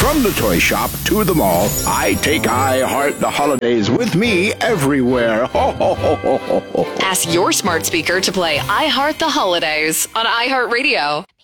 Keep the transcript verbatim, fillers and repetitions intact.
From the toy shop to the mall, I take I Heart the Holidays with me everywhere. Ho, ho, ho, ho, ho, ho. Ask your smart speaker to play I Heart the Holidays on iHeartRadio.